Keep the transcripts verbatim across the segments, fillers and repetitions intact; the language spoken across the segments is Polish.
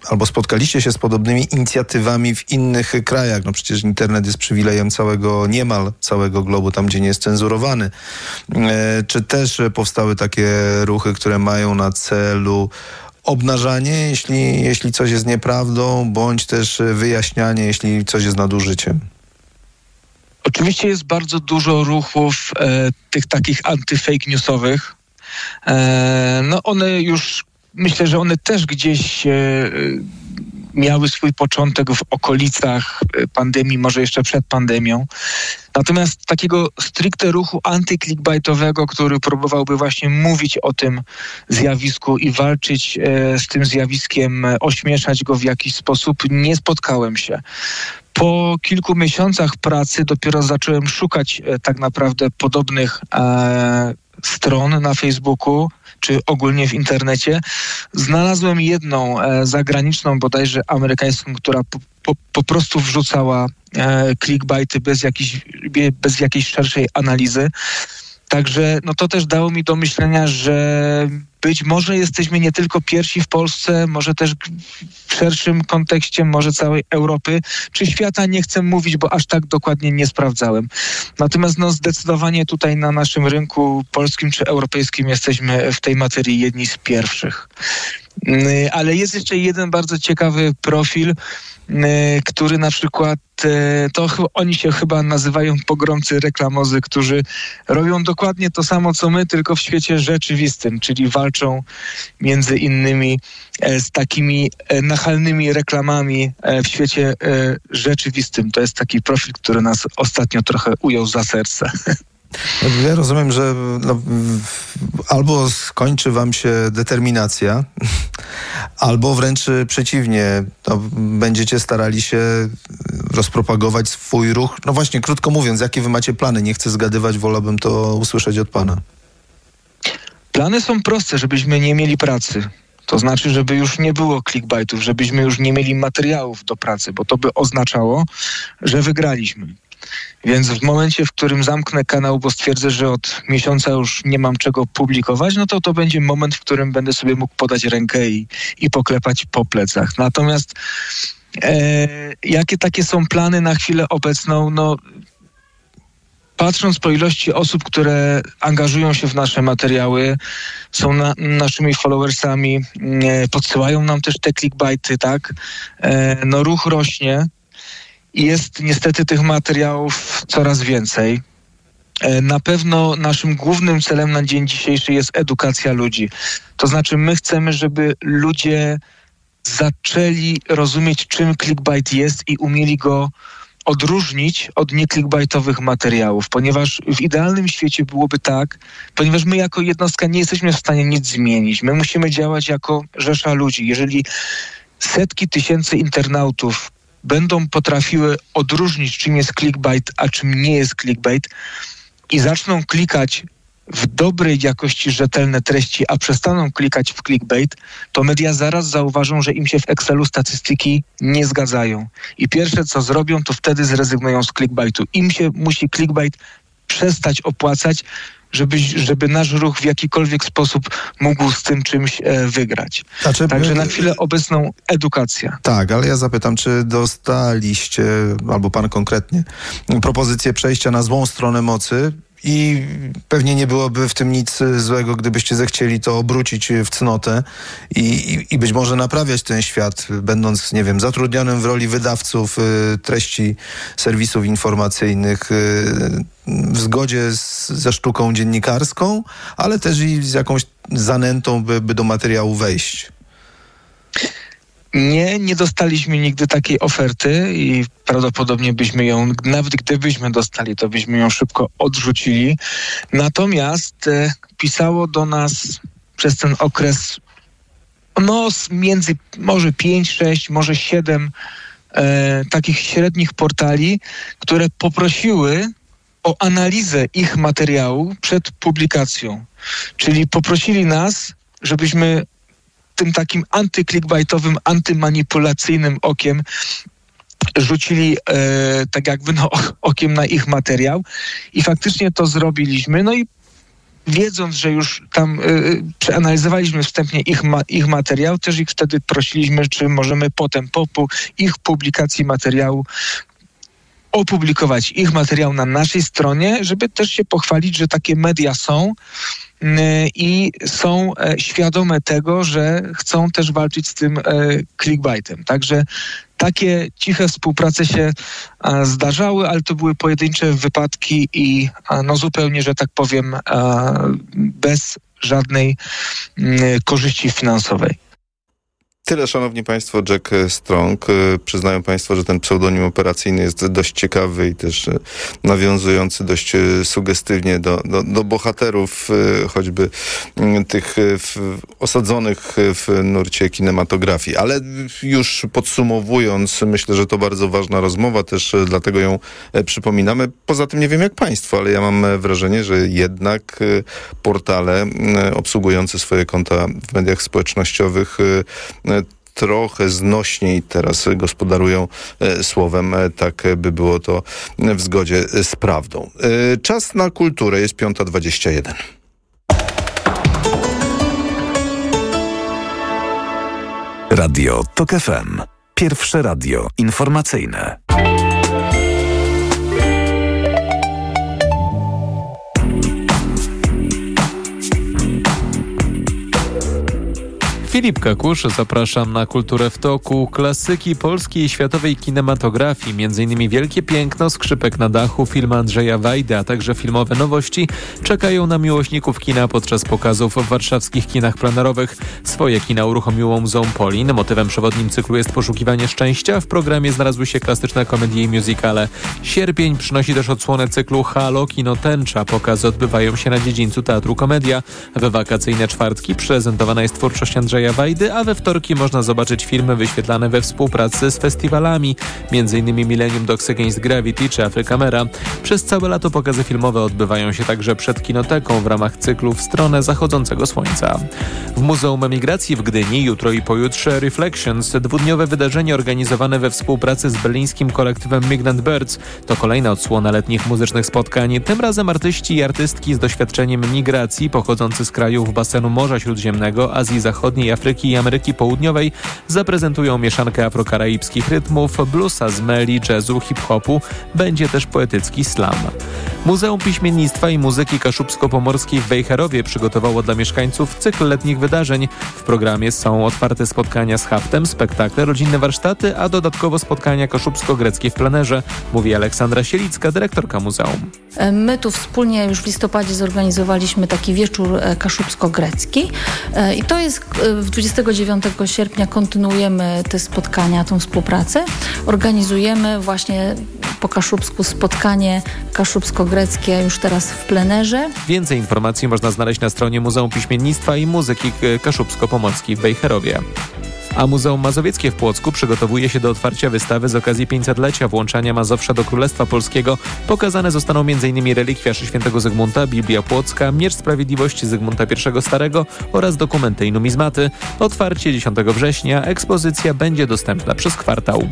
albo spotkaliście się z podobnymi inicjatywami w innych krajach. No przecież internet jest przywilejem całego, niemal całego globu, tam gdzie nie jest cenzurowany. E, czy też powstały takie ruchy, które mają na celu obnażanie, jeśli, jeśli coś jest nieprawdą, bądź też wyjaśnianie, jeśli coś jest nadużyciem? Oczywiście jest bardzo dużo ruchów e, tych takich anty-fake newsowych. E, no one już, myślę, że one też gdzieś e, miały swój początek w okolicach pandemii, może jeszcze przed pandemią. Natomiast takiego stricte ruchu anty-clickbaitowego, który próbowałby właśnie mówić o tym zjawisku i walczyć e, z tym zjawiskiem, e, ośmieszać go w jakiś sposób, nie spotkałem się. Po kilku miesiącach pracy dopiero zacząłem szukać e, tak naprawdę podobnych e, stron na Facebooku, czy ogólnie w internecie. Znalazłem jedną e, zagraniczną, bodajże amerykańską, która po, po, po prostu wrzucała e, clickbaity bez jakiejś, bez jakiejś szerszej analizy. Także no to też dało mi do myślenia, że być może jesteśmy nie tylko pierwsi w Polsce, może też w szerszym kontekście, może całej Europy, czy świata, nie chcę mówić, bo aż tak dokładnie nie sprawdzałem. Natomiast no zdecydowanie tutaj na naszym rynku polskim czy europejskim jesteśmy w tej materii jedni z pierwszych. Ale jest jeszcze jeden bardzo ciekawy profil, który na przykład, to oni się chyba nazywają pogromcy reklamozy, którzy robią dokładnie to samo, co my, tylko w świecie rzeczywistym, czyli walczą między innymi z takimi nachalnymi reklamami w świecie rzeczywistym. To jest taki profil, który nas ostatnio trochę ujął za serce. Ja rozumiem, że no, albo skończy wam się determinacja, albo wręcz przeciwnie, no, będziecie starali się rozpropagować swój ruch. No właśnie, krótko mówiąc, jakie wy macie plany? Nie chcę zgadywać, wolałbym to usłyszeć od pana. Plany są proste, żebyśmy nie mieli pracy. To znaczy, żeby już nie było clickbaitów, żebyśmy już nie mieli materiałów do pracy, bo to by oznaczało, że wygraliśmy. Więc w momencie, w którym zamknę kanał, bo stwierdzę, że od miesiąca już nie mam czego publikować, no to to będzie moment, w którym będę sobie mógł podać rękę i, i poklepać po plecach. Natomiast e, jakie takie są plany na chwilę obecną? No, patrząc po ilości osób, które angażują się w nasze materiały, są na, naszymi followersami, e, podsyłają nam też te clickbaity, tak? E, no ruch rośnie. I jest niestety tych materiałów coraz więcej. Na pewno naszym głównym celem na dzień dzisiejszy jest edukacja ludzi. To znaczy my chcemy, żeby ludzie zaczęli rozumieć, czym clickbait jest i umieli go odróżnić od nie-clickbaitowych materiałów, ponieważ w idealnym świecie byłoby tak, ponieważ my jako jednostka nie jesteśmy w stanie nic zmienić. My musimy działać jako rzesza ludzi. Jeżeli setki tysięcy internautów będą potrafiły odróżnić, czym jest clickbait, a czym nie jest clickbait i zaczną klikać w dobrej jakości rzetelne treści, a przestaną klikać w clickbait, to media zaraz zauważą, że im się w Excelu statystyki nie zgadzają. I pierwsze, co zrobią, to wtedy zrezygnują z clickbaitu. Im się musi clickbait przestać opłacać, żeby, żeby nasz ruch w jakikolwiek sposób mógł z tym czymś e, wygrać. Znaczy, Także na chwilę obecną edukacja. Tak, ale ja zapytam, czy dostaliście, albo pan konkretnie, propozycję przejścia na złą stronę mocy? I pewnie nie byłoby w tym nic złego, gdybyście zechcieli to obrócić w cnotę i, i, i być może naprawiać ten świat, będąc, nie wiem, zatrudnionym w roli wydawców y, treści serwisów informacyjnych y, w zgodzie z, ze sztuką dziennikarską, ale też i z jakąś zanętą, by, by do materiału wejść. Nie, nie dostaliśmy nigdy takiej oferty i prawdopodobnie byśmy ją, nawet gdybyśmy dostali, to byśmy ją szybko odrzucili. Natomiast e, pisało do nas przez ten okres no między może pięć, sześć, może siedem e, takich średnich portali, które poprosiły o analizę ich materiału przed publikacją. Czyli poprosili nas, żebyśmy tym takim anty-clickbaitowym, antymanipulacyjnym okiem rzucili e, tak jakby no, okiem na ich materiał i faktycznie to zrobiliśmy. No i wiedząc, że już tam y, przeanalizowaliśmy wstępnie ich, ma, ich materiał, też ich wtedy prosiliśmy, czy możemy potem po, po ich publikacji materiału opublikować ich materiał na naszej stronie, żeby też się pochwalić, że takie media są y, i są y, świadome tego, że chcą też walczyć z tym y, clickbaitem. Także takie ciche współprace się a, zdarzały, ale to były pojedyncze wypadki i a, no zupełnie, że tak powiem, a, bez żadnej m, korzyści finansowej. Tyle, szanowni państwo, Jack Strong. Przyznają państwo, że ten pseudonim operacyjny jest dość ciekawy i też nawiązujący dość sugestywnie do, do, do bohaterów, choćby tych osadzonych w nurcie kinematografii. Ale już podsumowując, myślę, że to bardzo ważna rozmowa, też dlatego ją przypominamy. Poza tym nie wiem jak państwo, ale ja mam wrażenie, że jednak portale obsługujące swoje konta w mediach społecznościowych trochę znośniej teraz gospodarują e, słowem, e, tak by było to w zgodzie z prawdą. E, czas na kulturę, jest piąta dwadzieścia jeden. Radio Tok F M. Pierwsze radio informacyjne. Filip Kakusz, zapraszam na Kulturę w toku. Klasyki polskiej i światowej kinematografii, między innymi Wielkie Piękno, Skrzypek na dachu, film Andrzeja Wajdy, a także filmowe nowości czekają na miłośników kina podczas pokazów w warszawskich kinach plenerowych. Swoje kina uruchomiło Muzeum Polin. Motywem przewodnim cyklu jest poszukiwanie szczęścia. W programie znalazły się klasyczne komedie i musicale. Sierpień przynosi też odsłonę cyklu Halo, Kino Tęcza. Pokazy odbywają się na dziedzińcu Teatru Komedia. We wakacyjne czwartki prezentowana jest twórczość Andrzeja Wajdy, a we wtorki można zobaczyć filmy wyświetlane we współpracy z festiwalami, między innymi Millennium Dogs Against Gravity czy Afrykamera. Przez całe lato pokazy filmowe odbywają się także przed Kinoteką w ramach cyklu W stronę zachodzącego słońca. W Muzeum Emigracji w Gdyni jutro i pojutrze Reflections, dwudniowe wydarzenie organizowane we współpracy z berlińskim kolektywem Migrant Birds. To kolejna odsłona letnich muzycznych spotkań. Tym razem artyści i artystki z doświadczeniem migracji pochodzący z krajów basenu Morza Śródziemnego, Azji Zachodniej, Afryki i Ameryki Południowej zaprezentują mieszankę afrokaraibskich rytmów, bluesa z meli, jazzu, hip-hopu. Będzie też poetycki slam. Muzeum Piśmiennictwa i Muzyki Kaszubsko-Pomorskiej w Wejherowie przygotowało dla mieszkańców cykl letnich wydarzeń. W programie są otwarte spotkania z haftem, spektakle, rodzinne warsztaty, a dodatkowo spotkania kaszubsko-greckie w plenerze, mówi Aleksandra Sielicka, dyrektorka muzeum. My tu wspólnie już w listopadzie zorganizowaliśmy taki wieczór kaszubsko-grecki i to jest dwudziestego dziewiątego sierpnia kontynuujemy te spotkania, tą współpracę. Organizujemy właśnie po kaszubsku spotkanie kaszubsko-greckie już teraz w plenerze. Więcej informacji można znaleźć na stronie Muzeum Piśmiennictwa i Muzyki Kaszubsko-Pomorskiej w Wejherowie. A Muzeum Mazowieckie w Płocku przygotowuje się do otwarcia wystawy z okazji pięćsetlecia włączania Mazowsza do Królestwa Polskiego. Pokazane zostaną m.in. relikwiarz świętego Zygmunta, Biblia Płocka, Miecz Sprawiedliwości Zygmunta I Starego oraz dokumenty i numizmaty. Otwarcie dziesiątego września, ekspozycja będzie dostępna przez kwartał.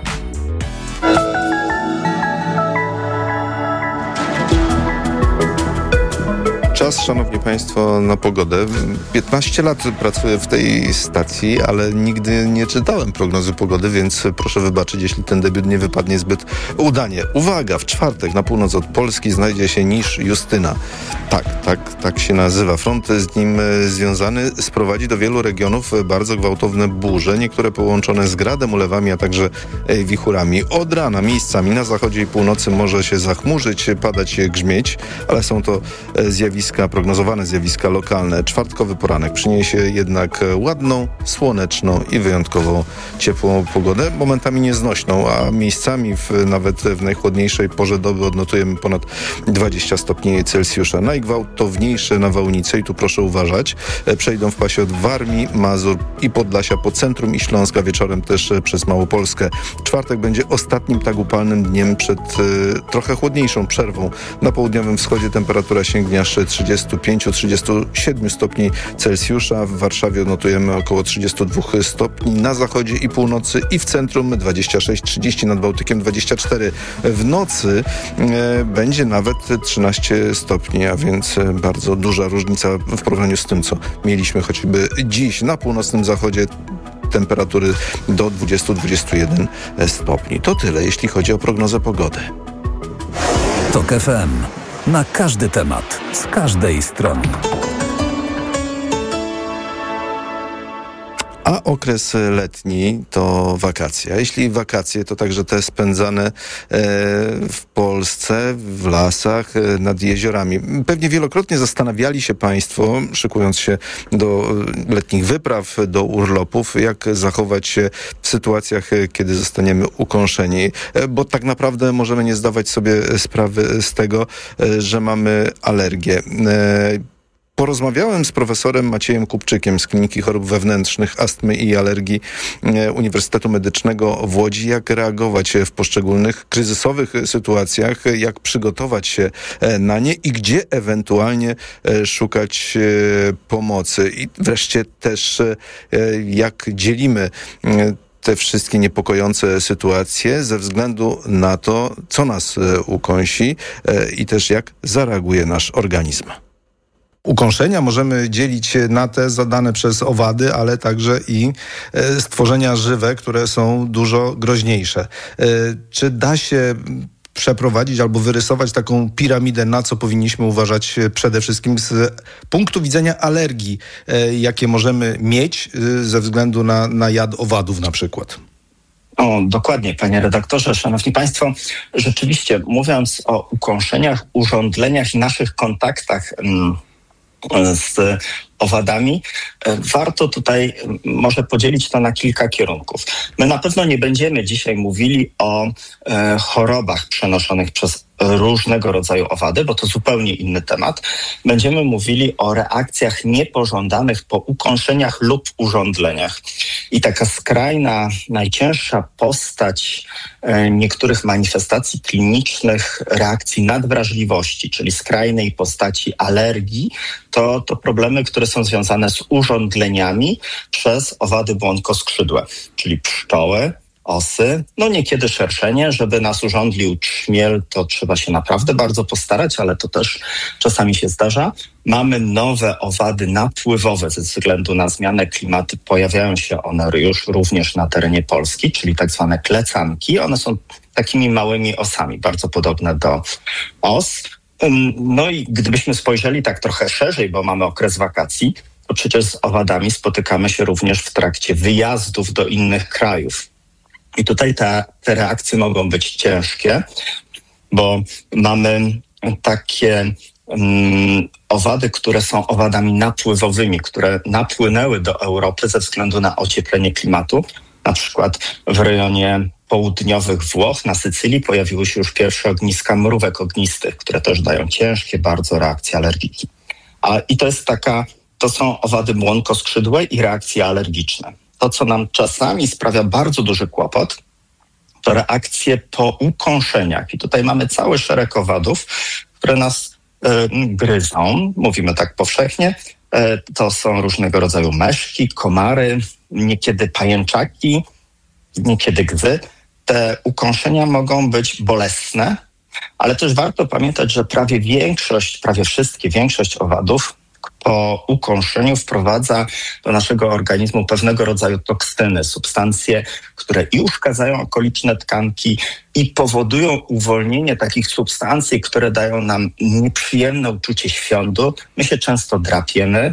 Czas, szanowni państwo, na pogodę. piętnaście lat pracuję w tej stacji, ale nigdy nie czytałem prognozy pogody, więc proszę wybaczyć, jeśli ten debiut nie wypadnie zbyt udanie. Uwaga, w czwartek na północ od Polski znajdzie się niż Justyna. Tak, tak, tak się nazywa. Front z nim związany sprowadzi do wielu regionów bardzo gwałtowne burze, niektóre połączone z gradem, ulewami, a także wichurami. Od rana miejscami na zachodzie i północy może się zachmurzyć, padać, grzmieć, ale są to zjawiska prognozowane zjawiska lokalne. Czwartkowy poranek przyniesie jednak ładną, słoneczną i wyjątkowo ciepłą pogodę, momentami nieznośną, a miejscami w, nawet w najchłodniejszej porze doby odnotujemy ponad dwadzieścia stopni Celsjusza. Najgwałtowniejsze nawałnice, i tu proszę uważać, przejdą w pasie od Warmii, Mazur i Podlasia po centrum i Śląska, wieczorem też przez Małopolskę. Czwartek będzie ostatnim tak upalnym dniem przed e, trochę chłodniejszą przerwą. Na południowym wschodzie temperatura sięgnie aż trzydzieści pięć do trzydziestu siedmiu stopni Celsjusza. W Warszawie notujemy około trzydzieści dwa stopni, na zachodzie i północy i w centrum dwadzieścia sześć trzydzieści, nad Bałtykiem dwadzieścia cztery. W nocy e, będzie nawet trzynaście stopni, a więc bardzo duża różnica w porównaniu z tym, co mieliśmy choćby dziś na północnym zachodzie. Temperatury do dwudziestu do dwudziestu jeden stopni. To tyle, jeśli chodzi o prognozę pogody. TOK F M. Na każdy temat, z każdej strony. A okres letni to wakacje. A jeśli wakacje, to także te spędzane w Polsce, w lasach, nad jeziorami. Pewnie wielokrotnie zastanawiali się Państwo, szykując się do letnich wypraw, do urlopów, jak zachować się w sytuacjach, kiedy zostaniemy ukąszeni. Bo tak naprawdę możemy nie zdawać sobie sprawy z tego, że mamy alergię. Porozmawiałem z profesorem Maciejem Kupczykiem z Kliniki Chorób Wewnętrznych, Astmy i Alergii Uniwersytetu Medycznego w Łodzi, jak reagować w poszczególnych kryzysowych sytuacjach, jak przygotować się na nie i gdzie ewentualnie szukać pomocy. I wreszcie też jak dzielimy te wszystkie niepokojące sytuacje ze względu na to, co nas ukąsi i też jak zareaguje nasz organizm. Ukąszenia możemy dzielić na te zadane przez owady, ale także i stworzenia żywe, które są dużo groźniejsze. Czy da się przeprowadzić albo wyrysować taką piramidę, na co powinniśmy uważać przede wszystkim z punktu widzenia alergii, jakie możemy mieć ze względu na, na jad owadów na przykład? O, dokładnie, panie redaktorze, szanowni państwo. Rzeczywiście, mówiąc o ukąszeniach, urządleniach i naszych kontaktach mm, z owadami, warto tutaj może podzielić to na kilka kierunków. My na pewno nie będziemy dzisiaj mówili o e, chorobach przenoszonych przez różnego rodzaju owady, bo to zupełnie inny temat. Będziemy mówili o reakcjach niepożądanych po ukąszeniach lub urządleniach. I taka skrajna, najcięższa postać e, niektórych manifestacji klinicznych reakcji nadwrażliwości, czyli skrajnej postaci alergii, to, to problemy, które są związane z urządleniami przez owady błonkoskrzydłe, czyli pszczoły, osy, no niekiedy szerszenie. Żeby nas urządlił trzmiel, to trzeba się naprawdę bardzo postarać, ale to też czasami się zdarza. Mamy nowe owady napływowe ze względu na zmianę klimatu. Pojawiają się one już również na terenie Polski, czyli tak zwane klecanki. One są takimi małymi osami, bardzo podobne do os. No i gdybyśmy spojrzeli tak trochę szerzej, bo mamy okres wakacji, to przecież z owadami spotykamy się również w trakcie wyjazdów do innych krajów. I tutaj te, te reakcje mogą być ciężkie, bo mamy takie um, owady, które są owadami napływowymi, które napłynęły do Europy ze względu na ocieplenie klimatu. Na przykład w rejonie południowych Włoch, na Sycylii, pojawiły się już pierwsze ogniska mrówek ognistych, które też dają ciężkie bardzo reakcje alergiki. A, I to jest taka, to są owady błonkoskrzydłe i reakcje alergiczne. To, co nam czasami sprawia bardzo duży kłopot, to reakcje po ukąszeniach. I tutaj mamy cały szereg owadów, które nas y, gryzą, mówimy tak powszechnie. Y, to są różnego rodzaju meszki, komary, niekiedy pajęczaki, niekiedy gzy. Te ukąszenia mogą być bolesne, ale też warto pamiętać, że prawie większość, prawie wszystkie, większość owadów po ukąszeniu wprowadza do naszego organizmu pewnego rodzaju toksyny, substancje, które i uszkadzają okoliczne tkanki i powodują uwolnienie takich substancji, które dają nam nieprzyjemne uczucie świądu. My się często drapiemy.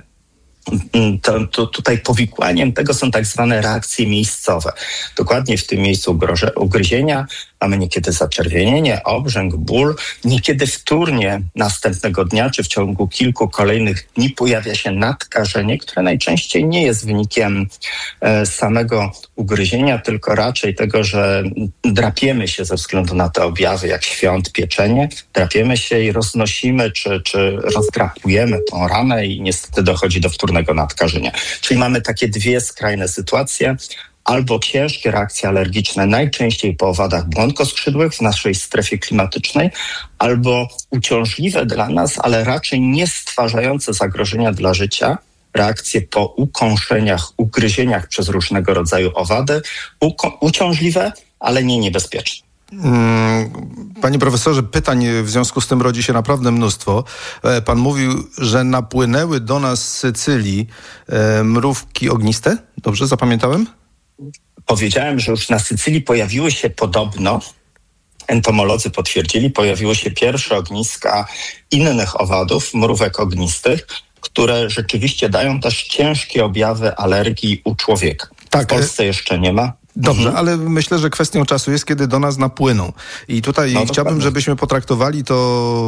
To, to tutaj powikłaniem tego są tak zwane reakcje miejscowe. Dokładnie w tym miejscu ugryzienia mamy niekiedy zaczerwienienie, obrzęk, ból. Niekiedy wtórnie następnego dnia czy w ciągu kilku kolejnych dni pojawia się nadkażenie, które najczęściej nie jest wynikiem e, samego ugryzienia, tylko raczej tego, że drapiemy się ze względu na te objawy jak świąt, pieczenie. Drapiemy się i roznosimy czy, czy rozdrapujemy tą ranę i niestety dochodzi do wtórnego nadkażenia. Czyli mamy takie dwie skrajne sytuacje. albo ciężkie reakcje alergiczne, najczęściej po owadach błonkoskrzydłych w naszej strefie klimatycznej, albo uciążliwe dla nas, ale raczej nie stwarzające zagrożenia dla życia, reakcje po ukąszeniach, ugryzieniach przez różnego rodzaju owady, uko- uciążliwe, ale nie niebezpieczne. Panie profesorze, pytań w związku z tym rodzi się naprawdę mnóstwo. Pan mówił, że napłynęły do nas z Sycylii mrówki ogniste? Dobrze zapamiętałem? Powiedziałem, że już na Sycylii pojawiły się podobno, entomolodzy potwierdzili, pojawiły się pierwsze ogniska innych owadów, mrówek ognistych, które rzeczywiście dają też ciężkie objawy alergii u człowieka. Tak, w Polsce jeszcze nie ma. Dobrze, mhm. ale myślę, że kwestią czasu jest, kiedy do nas napłyną. I tutaj no, chciałbym, dokładnie. żebyśmy potraktowali to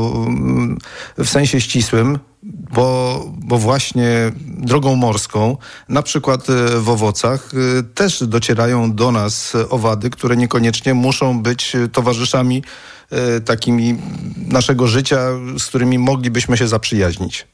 w sensie ścisłym, bo, bo właśnie drogą morską, na przykład w owocach, też docierają do nas owady, które niekoniecznie muszą być towarzyszami takimi naszego życia, z którymi moglibyśmy się zaprzyjaźnić.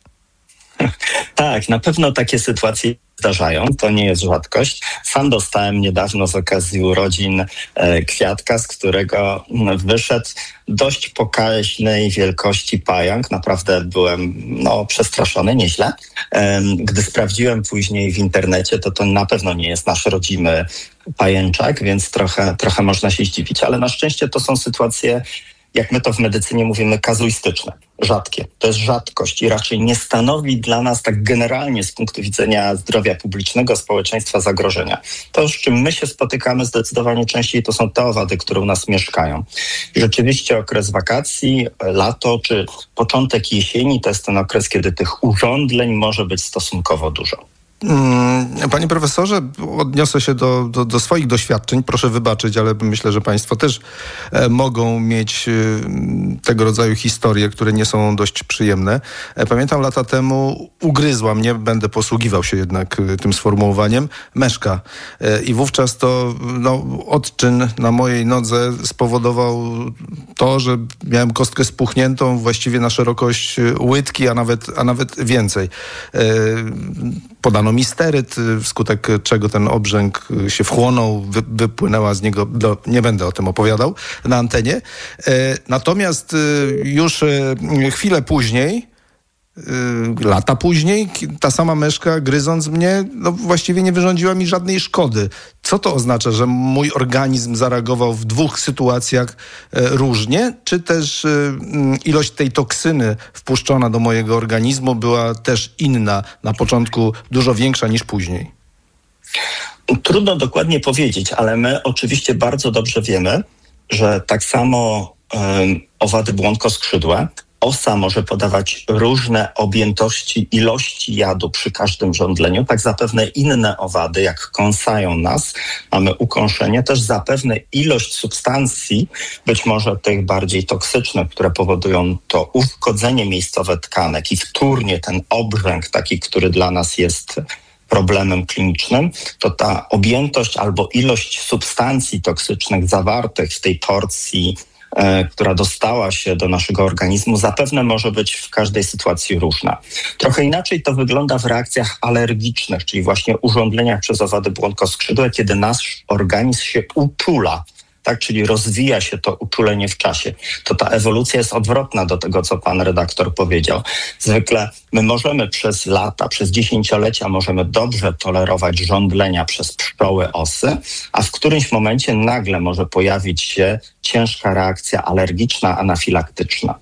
Tak, na pewno takie sytuacje zdarzają, to nie jest rzadkość. Sam dostałem niedawno z okazji urodzin e, kwiatka, z którego m, wyszedł dość pokaźnej wielkości pająk. Naprawdę byłem no, przestraszony, nieźle. E, gdy sprawdziłem później w internecie, to to na pewno nie jest nasz rodzimy pajęczak, więc trochę, trochę można się zdziwić, ale na szczęście to są sytuacje, jak my to w medycynie mówimy, kazuistyczne, rzadkie. To jest rzadkość i raczej nie stanowi dla nas tak generalnie z punktu widzenia zdrowia publicznego, społeczeństwa zagrożenia. To, z czym my się spotykamy zdecydowanie częściej, to są te owady, które u nas mieszkają. I rzeczywiście okres wakacji, lato czy początek jesieni to jest ten okres, kiedy tych urządleń może być stosunkowo dużo. Panie profesorze, odniosę się do, do, do swoich doświadczeń. Proszę wybaczyć, ale myślę, że państwo też e, mogą mieć e, tego rodzaju historie, które nie są dość przyjemne. E, pamiętam lata temu ugryzła mnie, będę posługiwał się jednak e, tym sformułowaniem, myszka. E, I wówczas to no, odczyn na mojej nodze spowodował to, że miałem kostkę spuchniętą właściwie na szerokość łydki, a nawet, a nawet więcej. E, podano mi steryt, wskutek czego ten obrzęk się wchłonął, wy, wypłynęła z niego, do, nie będę o tym opowiadał na antenie. E, natomiast e, już e, chwilę później, e, lata później, ta sama myszka, gryząc mnie, no właściwie nie wyrządziła mi żadnej szkody. Co to oznacza, że mój organizm zareagował w dwóch sytuacjach e, różnie, czy też e, ilość tej toksyny wpuszczona do mojego organizmu była też inna, na początku dużo większa niż później? Trudno dokładnie powiedzieć, ale my oczywiście bardzo dobrze wiemy, że tak samo um, owady błonkoskrzydłe, osa może podawać różne objętości, ilości jadu przy każdym żądleniu. Tak zapewne inne owady, jak kąsają nas, mamy ukąszenie, też zapewne ilość substancji, być może tych bardziej toksycznych, które powodują to uszkodzenie miejscowe tkanek i wtórnie ten obrzęk taki, który dla nas jest problemem klinicznym, to ta objętość albo ilość substancji toksycznych zawartych w tej porcji, e, która dostała się do naszego organizmu, zapewne może być w każdej sytuacji różna. Trochę inaczej to wygląda w reakcjach alergicznych, czyli właśnie urządleniach przez owady błonkoskrzydłe, kiedy nasz organizm się uczula. Tak, czyli rozwija się to uczulenie w czasie. To ta ewolucja jest odwrotna do tego, co pan redaktor powiedział. Zwykle my możemy przez lata, przez dziesięciolecia możemy dobrze tolerować żądlenia przez pszczoły osy, a w którymś momencie nagle może pojawić się ciężka reakcja alergiczna, anafilaktyczna.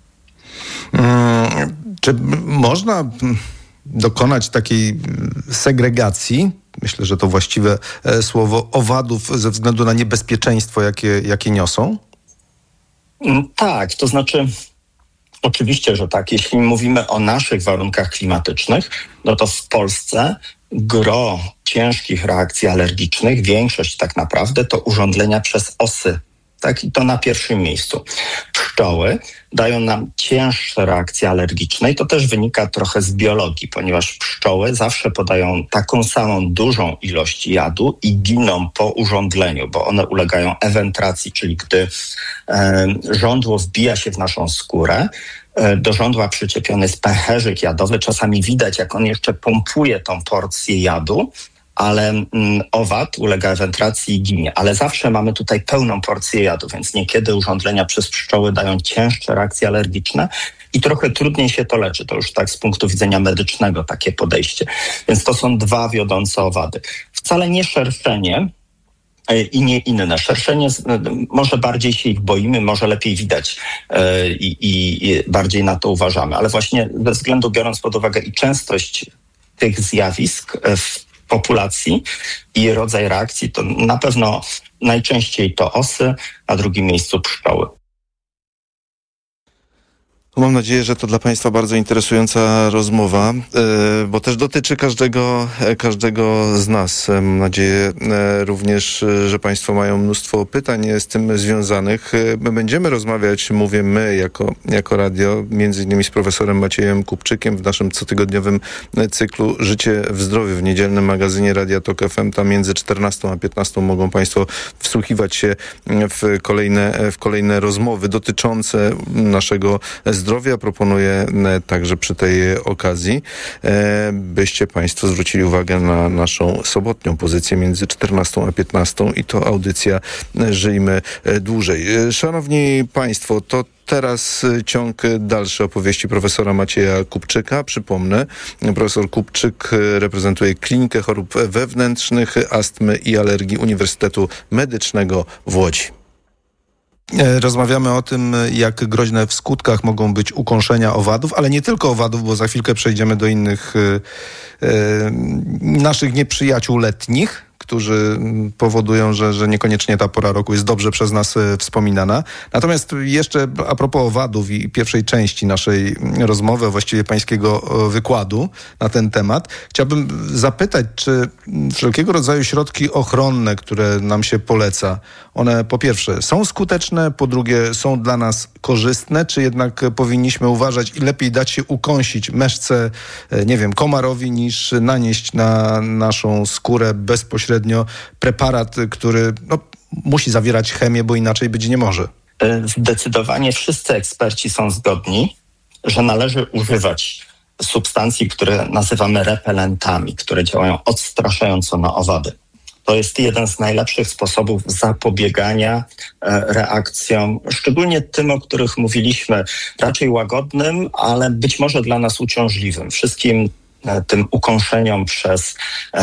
Hmm, czy można dokonać takiej segregacji, myślę, że to właściwe słowo, owadów ze względu na niebezpieczeństwo, jakie, jakie niosą? Tak, to znaczy oczywiście, że tak. Jeśli mówimy o naszych warunkach klimatycznych, no to w Polsce gro ciężkich reakcji alergicznych, większość tak naprawdę, to urządlenia przez osy. Tak, i to na pierwszym miejscu. Pszczoły dają nam cięższe reakcje alergiczne i to też wynika trochę z biologii, ponieważ pszczoły zawsze podają taką samą dużą ilość jadu i giną po urządleniu, bo one ulegają ewentracji, czyli gdy e, żądło wbija się w naszą skórę, e, do żądła przyczepiony jest pęcherzyk jadowy. Czasami widać, jak on jeszcze pompuje tą porcję jadu, ale mm, owad ulega ewentracji i ginie. Ale zawsze mamy tutaj pełną porcję jadu, więc niekiedy urządlenia przez pszczoły dają cięższe reakcje alergiczne i trochę trudniej się to leczy. To już tak z punktu widzenia medycznego takie podejście. Więc to są dwa wiodące owady. Wcale nie szerszenie i nie inne. Szerszenie, może bardziej się ich boimy, może lepiej widać i, i, i bardziej na to uważamy. Ale właśnie ze względu, biorąc pod uwagę i częstość tych zjawisk w populacji i rodzaj reakcji, to na pewno najczęściej to osy, na drugim miejscu pszczoły. Mam nadzieję, że to dla Państwa bardzo interesująca rozmowa, bo też dotyczy każdego, każdego z nas. Mam nadzieję również, że Państwo mają mnóstwo pytań z tym związanych. My będziemy rozmawiać, mówię my jako, jako radio, między innymi z profesorem Maciejem Kupczykiem w naszym cotygodniowym cyklu Życie w zdrowiu w niedzielnym magazynie Radia Tok F M. Tam między czternastą a piętnastą mogą Państwo wsłuchiwać się w kolejne, w kolejne rozmowy dotyczące naszego zdrowia. Zdrowia. Proponuję także przy tej okazji, byście Państwo zwrócili uwagę na naszą sobotnią pozycję między czternastą a piętnastą i to audycja Żyjmy Dłużej. Szanowni Państwo, to teraz ciąg dalszy opowieści profesora Macieja Kupczyka. Przypomnę, profesor Kupczyk reprezentuje Klinikę Chorób Wewnętrznych, Astmy i Alergii Uniwersytetu Medycznego w Łodzi. Rozmawiamy o tym, jak groźne w skutkach mogą być ukąszenia owadów, ale nie tylko owadów, bo za chwilkę przejdziemy do innych e, naszych nieprzyjaciół letnich, którzy powodują, że, że niekoniecznie ta pora roku jest dobrze przez nas wspominana. Natomiast jeszcze a propos owadów i pierwszej części naszej rozmowy, a właściwie pańskiego wykładu na ten temat, chciałbym zapytać, czy wszelkiego rodzaju środki ochronne, które nam się poleca, one po pierwsze są skuteczne, po drugie są dla nas korzystne, czy jednak powinniśmy uważać i lepiej dać się ukąsić meszce, nie wiem, komarowi, niż nanieść na naszą skórę bezpośrednio preparat, który no, musi zawierać chemię, bo inaczej być nie może. Zdecydowanie wszyscy eksperci są zgodni, że należy używać substancji, które nazywamy repelentami, które działają odstraszająco na owady. To jest jeden z najlepszych sposobów zapobiegania reakcjom, szczególnie tym, o których mówiliśmy, raczej łagodnym, ale być może dla nas uciążliwym. Wszystkim tym ukąszeniom przez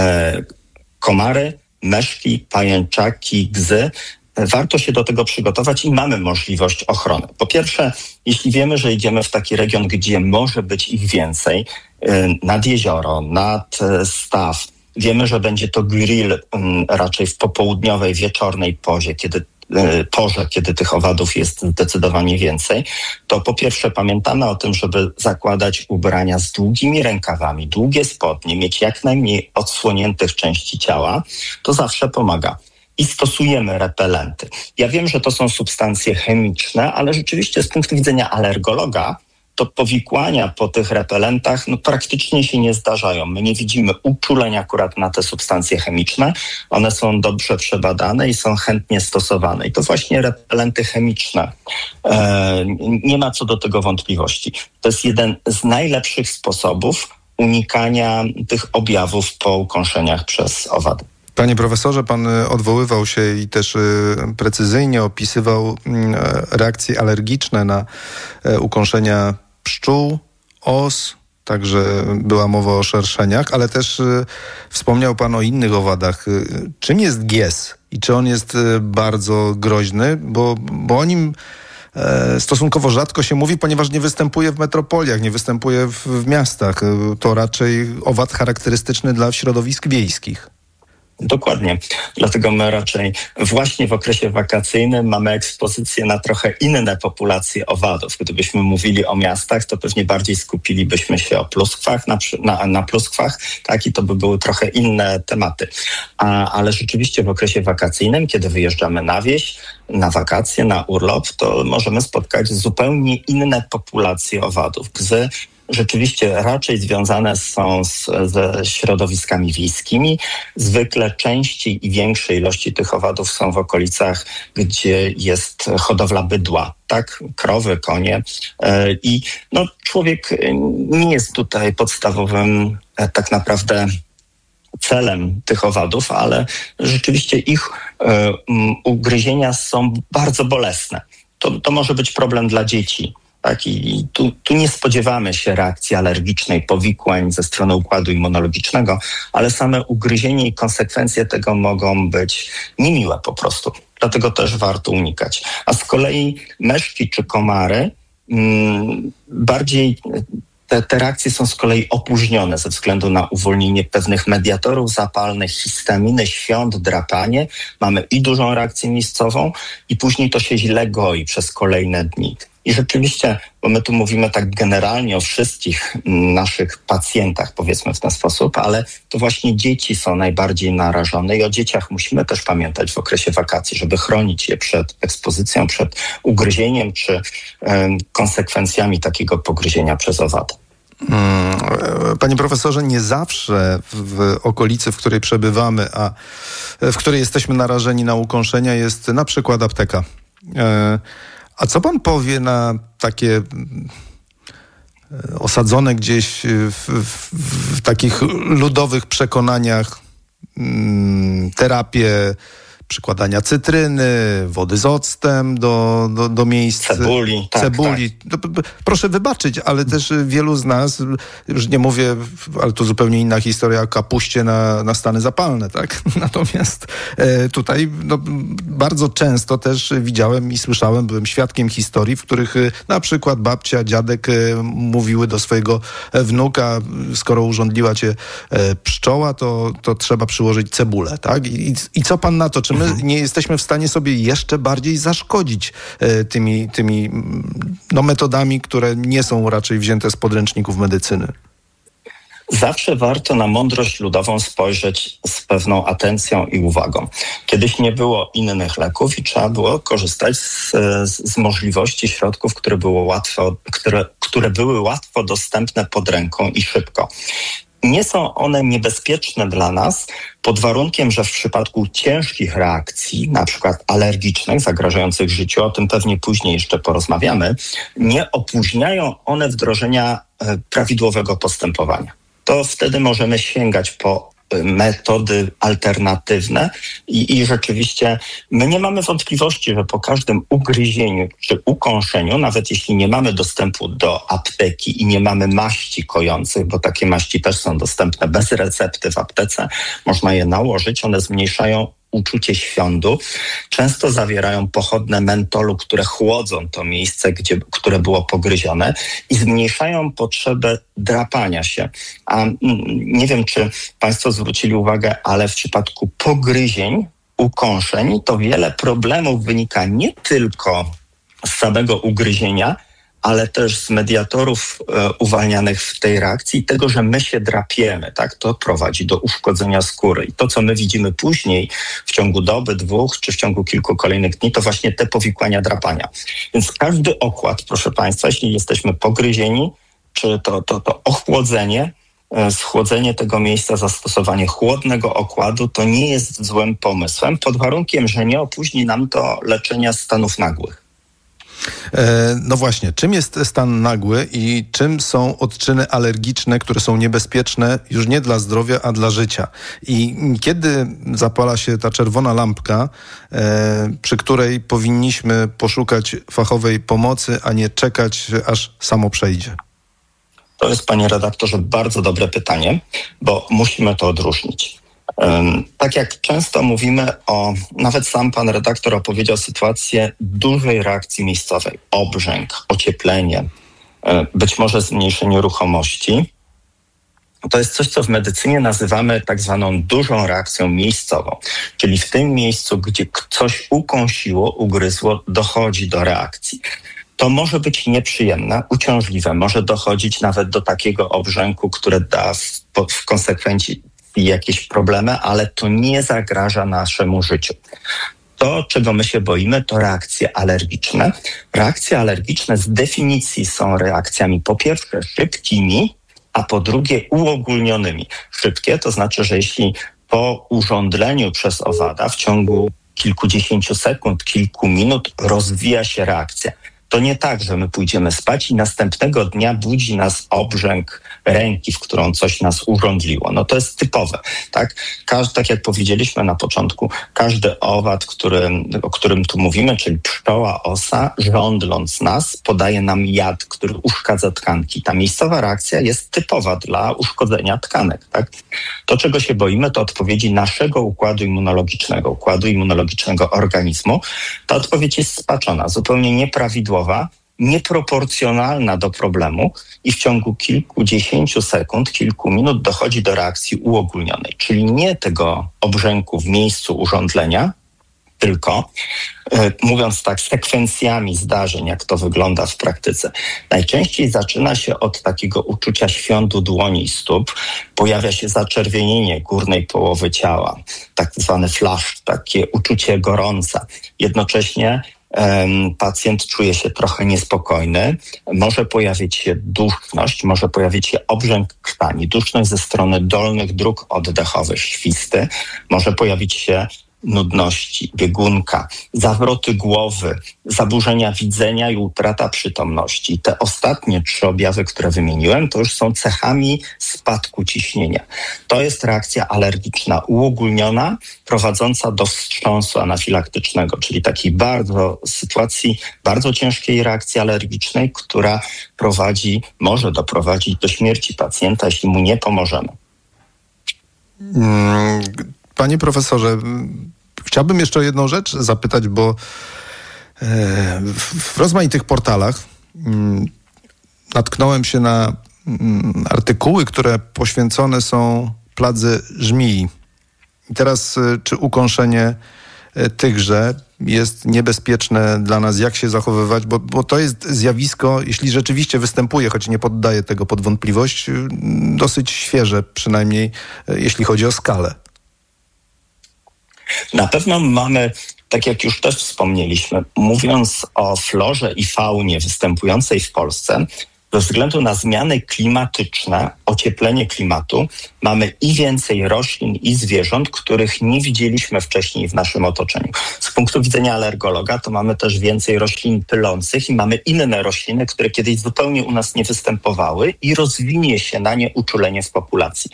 komary, meszki, pajęczaki, gzy. Warto się do tego przygotować i mamy możliwość ochrony. Po pierwsze, jeśli wiemy, że idziemy w taki region, gdzie może być ich więcej, nad jezioro, nad staw, wiemy, że będzie to grill raczej w popołudniowej, wieczornej porze, kiedy porze, kiedy tych owadów jest zdecydowanie więcej, to po pierwsze pamiętamy o tym, żeby zakładać ubrania z długimi rękawami, długie spodnie, mieć jak najmniej odsłoniętych części ciała, to zawsze pomaga. I stosujemy repelenty. Ja wiem, że to są substancje chemiczne, ale rzeczywiście z punktu widzenia alergologa to powikłania po tych repelentach no, praktycznie się nie zdarzają. My nie widzimy uczuleń akurat na te substancje chemiczne. One są dobrze przebadane i są chętnie stosowane. I to właśnie repelenty chemiczne. E, nie ma co do tego wątpliwości. To jest jeden z najlepszych sposobów unikania tych objawów po ukąszeniach przez owady. Panie profesorze, pan odwoływał się i też precyzyjnie opisywał reakcje alergiczne na ukąszenia pszczół, os, także była mowa o szerszeniach, ale też wspomniał pan o innych owadach. Czym jest gies i czy on jest bardzo groźny? Bo, bo o nim stosunkowo rzadko się mówi, ponieważ nie występuje w metropoliach, nie występuje w, w miastach. To raczej owad charakterystyczny dla środowisk wiejskich. Dokładnie. Dlatego my raczej właśnie w okresie wakacyjnym mamy ekspozycję na trochę inne populacje owadów. Gdybyśmy mówili o miastach, to pewnie bardziej skupilibyśmy się o pluskwach, na, na, na pluskwach, tak, i to by były trochę inne tematy. A, ale rzeczywiście w okresie wakacyjnym, kiedy wyjeżdżamy na wieś, na wakacje, na urlop, to możemy spotkać zupełnie inne populacje owadów. Gzy rzeczywiście raczej związane są z, ze środowiskami wiejskimi. Zwykle częściej i większe ilości tych owadów są w okolicach, gdzie jest hodowla bydła, tak? Krowy, konie. I no, człowiek nie jest tutaj podstawowym tak naprawdę celem tych owadów, ale rzeczywiście ich e, ugryzienia są bardzo bolesne. To, to może być problem dla dzieci. Tak, i tu, tu nie spodziewamy się reakcji alergicznej, powikłań ze strony układu immunologicznego, ale same ugryzienie i konsekwencje tego mogą być niemiłe po prostu. Dlatego też warto unikać. A z kolei myszki czy komary mm, bardziej... Te, te reakcje są z kolei opóźnione ze względu na uwolnienie pewnych mediatorów zapalnych, histaminy, świąt, drapanie. Mamy i dużą reakcję miejscową i później to się źle goi przez kolejne dni. I rzeczywiście, bo my tu mówimy tak generalnie o wszystkich naszych pacjentach, powiedzmy w ten sposób, ale to właśnie dzieci są najbardziej narażone i o dzieciach musimy też pamiętać w okresie wakacji, żeby chronić je przed ekspozycją, przed ugryzieniem czy y, konsekwencjami takiego pogryzienia przez owada. Panie profesorze, nie zawsze w okolicy, w której przebywamy, a w której jesteśmy narażeni na ukąszenia, jest na przykład apteka. A co pan powie na takie osadzone gdzieś w, w, w takich ludowych przekonaniach terapie przykładania cytryny, wody z octem do, do, do miejsc... Cebuli. Tak, cebuli. tak. Proszę wybaczyć, ale też wielu z nas, już nie mówię, ale to zupełnie inna historia, o kapuście na, na stany zapalne, tak? Natomiast e, tutaj no, bardzo często też widziałem i słyszałem, byłem świadkiem historii, w których e, na przykład babcia, dziadek e, mówiły do swojego wnuka, skoro urządliła cię e, pszczoła, to, to trzeba przyłożyć cebulę, tak? I, i co pan na to? Czy my nie jesteśmy w stanie sobie jeszcze bardziej zaszkodzić e, tymi, tymi no, metodami, które nie są raczej wzięte z podręczników medycyny? Zawsze warto na mądrość ludową spojrzeć z pewną atencją i uwagą. Kiedyś nie było innych leków i trzeba było korzystać z, z możliwości środków, które, było łatwo, które, które były łatwo dostępne pod ręką i szybko. Nie są one niebezpieczne dla nas pod warunkiem, że w przypadku ciężkich reakcji, na przykład alergicznych, zagrażających życiu, o tym pewnie później jeszcze porozmawiamy, nie opóźniają one wdrożenia prawidłowego postępowania. To wtedy możemy sięgać po metody alternatywne i, i rzeczywiście my nie mamy wątpliwości, że po każdym ugryzieniu czy ukąszeniu, nawet jeśli nie mamy dostępu do apteki i nie mamy maści kojących, bo takie maści też są dostępne bez recepty w aptece, można je nałożyć, one zmniejszają uczucie świądu. Często zawierają pochodne mentolu, które chłodzą to miejsce, gdzie, które było pogryzione i zmniejszają potrzebę drapania się. A nie wiem, czy państwo zwrócili uwagę, ale w przypadku pogryzień, ukąszeń, to wiele problemów wynika nie tylko z samego ugryzienia, ale też z mediatorów e, uwalnianych w tej reakcji i tego, że my się drapiemy, tak? To prowadzi do uszkodzenia skóry. I to, co my widzimy później w ciągu doby, dwóch, czy w ciągu kilku kolejnych dni, to właśnie te powikłania drapania. Więc każdy okład, proszę państwa, jeśli jesteśmy pogryzieni, czy to, to, to ochłodzenie, e, schłodzenie tego miejsca, zastosowanie chłodnego okładu, to nie jest złym pomysłem, pod warunkiem, że nie opóźni nam to leczenia stanów nagłych. No właśnie, czym jest stan nagły i czym są odczyny alergiczne, które są niebezpieczne już nie dla zdrowia, a dla życia? I kiedy zapala się ta czerwona lampka, przy której powinniśmy poszukać fachowej pomocy, a nie czekać, aż samo przejdzie? To jest, panie redaktorze, bardzo dobre pytanie, bo musimy to odróżnić. Tak jak często mówimy o, nawet sam pan redaktor opowiedział sytuację dużej reakcji miejscowej, obrzęk, ocieplenie, być może zmniejszenie ruchomości. To jest coś, co w medycynie nazywamy tak zwaną dużą reakcją miejscową, czyli w tym miejscu, gdzie coś ukąsiło, ugryzło, dochodzi do reakcji. To może być nieprzyjemne, uciążliwe, może dochodzić nawet do takiego obrzęku, które da w, w konsekwencji jakieś problemy, ale to nie zagraża naszemu życiu. To, czego my się boimy, to reakcje alergiczne. Reakcje alergiczne z definicji są reakcjami po pierwsze szybkimi, a po drugie uogólnionymi. Szybkie to znaczy, że jeśli po urządleniu przez owada w ciągu kilkudziesięciu sekund, kilku minut rozwija się reakcja. To nie tak, że my pójdziemy spać i następnego dnia budzi nas obrzęk ręki, w którą coś nas urządliło. No to jest typowe, tak? Każdy, tak jak powiedzieliśmy na początku, każdy owad, który, o którym tu mówimy, czyli pszczoła, osa, żądląc nas, podaje nam jad, który uszkadza tkanki. Ta miejscowa reakcja jest typowa dla uszkodzenia tkanek, tak? To, czego się boimy, to odpowiedzi naszego układu immunologicznego, układu immunologicznego organizmu. Ta odpowiedź jest spaczona, zupełnie nieprawidłowa, nieproporcjonalna do problemu i w ciągu kilkudziesięciu sekund, kilku minut dochodzi do reakcji uogólnionej, czyli nie tego obrzęku w miejscu urządlenia, tylko, e, mówiąc tak, sekwencjami zdarzeń, jak to wygląda w praktyce. Najczęściej zaczyna się od takiego uczucia świądu dłoni i stóp. Pojawia się zaczerwienienie górnej połowy ciała, tak zwany flash, takie uczucie gorąca. Jednocześnie um, pacjent czuje się trochę niespokojny. Może pojawić się duszność, może pojawić się obrzęk krtani, duszność ze strony dolnych dróg oddechowych, świsty. Może pojawić się nudności, biegunka, zawroty głowy, zaburzenia widzenia i utrata przytomności. Te ostatnie trzy objawy, które wymieniłem, to już są cechami spadku ciśnienia. To jest reakcja alergiczna uogólniona, prowadząca do wstrząsu anafilaktycznego, czyli takiej bardzo sytuacji, bardzo ciężkiej reakcji alergicznej, która prowadzi, może doprowadzić do śmierci pacjenta, jeśli mu nie pomożemy. Hmm. Panie profesorze, chciałbym jeszcze o jedną rzecz zapytać, bo w rozmaitych portalach natknąłem się na artykuły, które poświęcone są pladze żmii. I teraz, czy ukąszenie tychże jest niebezpieczne dla nas, jak się zachowywać, bo, bo to jest zjawisko, jeśli rzeczywiście występuje, choć nie poddaję tego pod wątpliwość, dosyć świeże, przynajmniej jeśli chodzi o skalę. Na pewno mamy, tak jak już też wspomnieliśmy, mówiąc o florze i faunie występującej w Polsce, ze względu na zmiany klimatyczne, ocieplenie klimatu, mamy i więcej roślin i zwierząt, których nie widzieliśmy wcześniej w naszym otoczeniu. Z punktu widzenia alergologa to mamy też więcej roślin pylących i mamy inne rośliny, które kiedyś zupełnie u nas nie występowały i rozwinie się na nie uczulenie w populacji.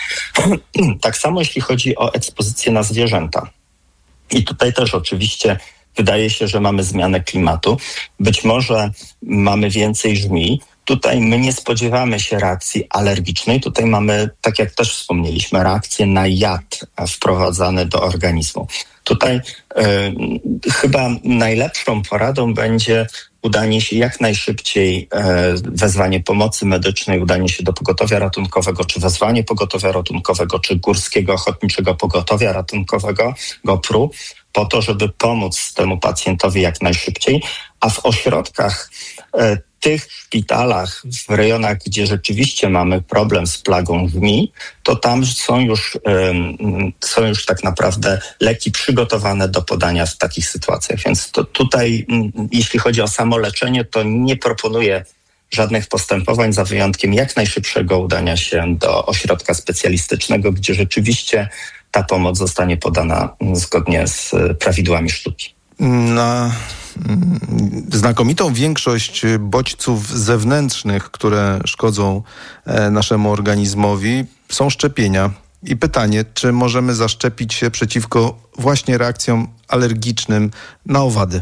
Tak samo jeśli chodzi o ekspozycję na zwierzęta. I tutaj też oczywiście wydaje się, że mamy zmianę klimatu. Być może mamy więcej żmii. Tutaj my nie spodziewamy się reakcji alergicznej. Tutaj mamy, tak jak też wspomnieliśmy, reakcję na jad wprowadzany do organizmu. Tutaj y, chyba najlepszą poradą będzie udanie się jak najszybciej, e, wezwanie pomocy medycznej, udanie się do pogotowia ratunkowego, czy wezwanie pogotowia ratunkowego, czy Górskiego Ochotniczego Pogotowia Ratunkowego, GoPru, po to, żeby pomóc temu pacjentowi jak najszybciej, a w ośrodkach, e, tych szpitalach, w rejonach, gdzie rzeczywiście mamy problem z plagą żmii, to tam są już, um, są już tak naprawdę leki przygotowane do podania w takich sytuacjach. Więc to tutaj, um, jeśli chodzi o samo leczenie, to nie proponuję żadnych postępowań, za wyjątkiem jak najszybszego udania się do ośrodka specjalistycznego, gdzie rzeczywiście ta pomoc zostanie podana zgodnie z prawidłami sztuki. Na znakomitą większość bodźców zewnętrznych, które szkodzą naszemu organizmowi, są szczepienia. I pytanie, czy możemy zaszczepić się przeciwko właśnie reakcjom alergicznym na owady?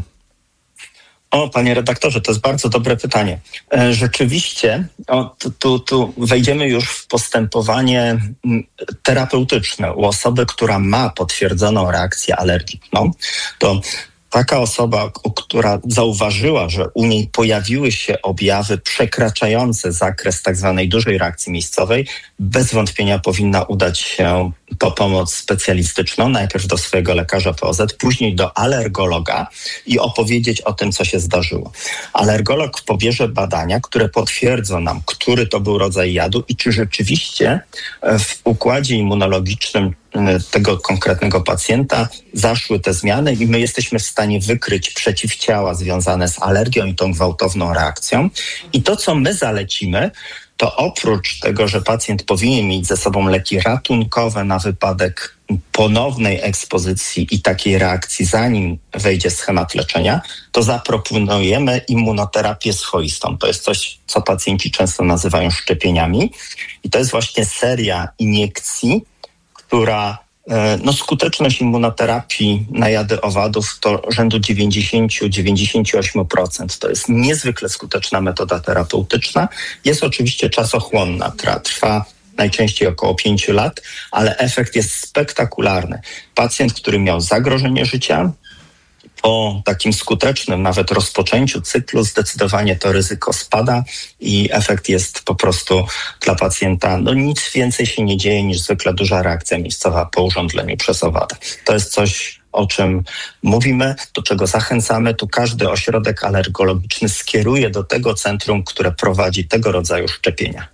O, panie redaktorze, to jest bardzo dobre pytanie. Rzeczywiście, o, tu, tu, tu wejdziemy już w postępowanie terapeutyczne. U osoby, która ma potwierdzoną reakcję alergiczną, to taka osoba, która zauważyła, że u niej pojawiły się objawy przekraczające zakres tak zwanej dużej reakcji miejscowej, bez wątpienia powinna udać się po pomoc specjalistyczną, najpierw do swojego lekarza P O Z, później do alergologa i opowiedzieć o tym, co się zdarzyło. Alergolog pobierze badania, które potwierdzą nam, który to był rodzaj jadu i czy rzeczywiście w układzie immunologicznym tego konkretnego pacjenta zaszły te zmiany i my jesteśmy w stanie wykryć przeciwciała związane z alergią i tą gwałtowną reakcją. I to, co my zalecimy, to oprócz tego, że pacjent powinien mieć ze sobą leki ratunkowe na wypadek ponownej ekspozycji i takiej reakcji, zanim wejdzie schemat leczenia, to zaproponujemy immunoterapię swoistą. To jest coś, co pacjenci często nazywają szczepieniami i to jest właśnie seria iniekcji, która no, skuteczność immunoterapii na jady owadów to rzędu dziewięćdziesiąt do dziewięćdziesięciu ośmiu procent. To jest niezwykle skuteczna metoda terapeutyczna. Jest oczywiście czasochłonna, która trwa najczęściej około pięciu lat, ale efekt jest spektakularny. Pacjent, który miał zagrożenie życia, po takim skutecznym nawet rozpoczęciu cyklu zdecydowanie to ryzyko spada i efekt jest po prostu dla pacjenta, no nic więcej się nie dzieje niż zwykle duża reakcja miejscowa po urządleniu przez owadę. To jest coś, o czym mówimy, do czego zachęcamy. Tu każdy ośrodek alergologiczny skieruje do tego centrum, które prowadzi tego rodzaju szczepienia.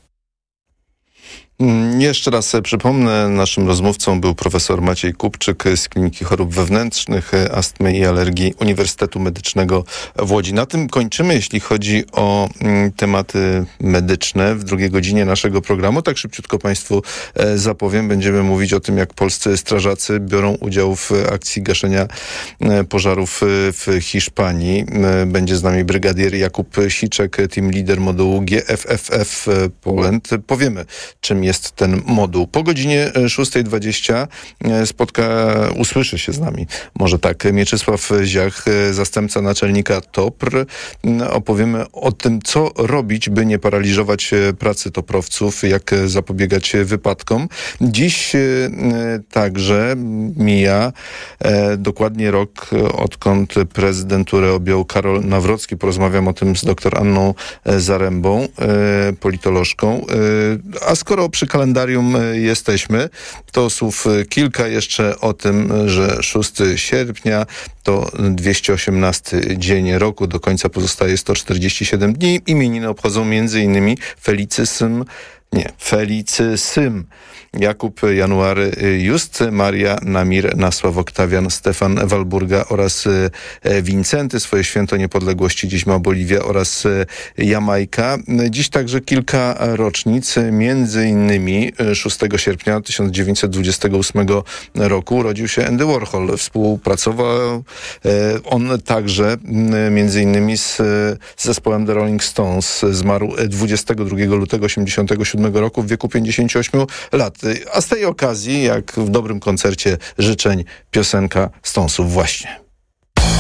Jeszcze raz przypomnę, naszym rozmówcą był profesor Maciej Kupczyk z Kliniki Chorób Wewnętrznych, Astmy i Alergii Uniwersytetu Medycznego w Łodzi. Na tym kończymy, jeśli chodzi o tematy medyczne. W drugiej godzinie naszego programu, tak szybciutko Państwu zapowiem, będziemy mówić o tym, jak polscy strażacy biorą udział w akcji gaszenia pożarów w Hiszpanii. Będzie z nami brygadier Jakub Siczek, team leader modułu G F F F Poland. Powiemy, czym jest jest ten moduł. Po godzinie szósta dwadzieścia spotka, usłyszy się z nami, może tak, Mieczysław Ziach, zastępca naczelnika T O P R. Opowiemy o tym, co robić, by nie paraliżować pracy toprowców, jak zapobiegać wypadkom. Dziś także mija dokładnie rok, odkąd prezydenturę objął Karol Nawrocki. Porozmawiam o tym z dr Anną Zarębą, politolożką. A skoro przy kalendarium jesteśmy, to słów kilka jeszcze o tym, że szóstego sierpnia to dwieście osiemnasty dzień roku, do końca pozostaje sto czterdzieści siedem dni. Imieniny obchodzą między innymi Felicysym, nie, Felicysym, Jakub January Just, Maria Namir, Nasław Oktawian, Stefan Walburga oraz Wincenty. Swoje święto niepodległości dziś ma Boliwia oraz Jamajka. Dziś także kilka rocznic, między innymi szóstego sierpnia tysiąc dziewięćset dwudziestego ósmego roku urodził się Andy Warhol. Współpracował on także między innymi z zespołem The Rolling Stones. Zmarł dwudziestego drugiego lutego osiemdziesiątego siódmego roku w wieku pięćdziesięciu ośmiu lat. A z tej okazji, jak w dobrym koncercie życzeń, piosenka Stonesów właśnie.